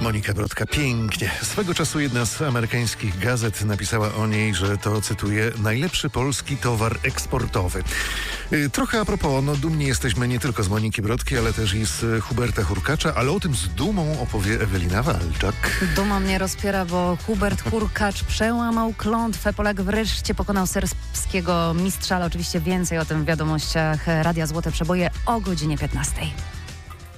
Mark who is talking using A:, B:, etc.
A: Monika Brodka, pięknie. Swego czasu jedna z amerykańskich gazet napisała o niej, że to, cytuję, najlepszy polski towar eksportowy. Trochę a propos, dumni jesteśmy nie tylko z Moniki Brodki, ale też i z Huberta Hurkacza, ale o tym z dumą opowie Ewelina Walczak.
B: Duma mnie rozpiera, bo Hubert Hurkacz przełamał klątwę. Polak wreszcie pokonał serbskiego mistrza, ale oczywiście więcej o tym w wiadomościach Radia Złote Przeboje o godzinie 15.